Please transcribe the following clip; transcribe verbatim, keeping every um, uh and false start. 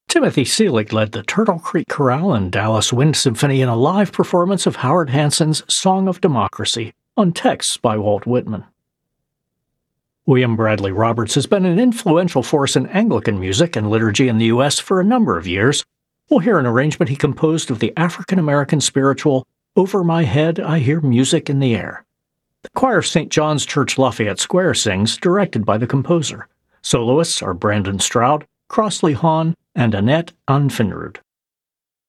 Timothy Selig led the Turtle Creek Chorale and Dallas Wind Symphony in a live performance of Howard Hanson's Song of Democracy, on texts by Walt Whitman. William Bradley Roberts has been an influential force in Anglican music and liturgy in the U S for a number of years. We'll hear an arrangement he composed of the African-American spiritual Over My Head I Hear Music in the Air. The choir of Saint John's Church Lafayette Square sings, directed by the composer. Soloists are Brandon Stroud, Crossley Hahn, and Annette Anfinrud.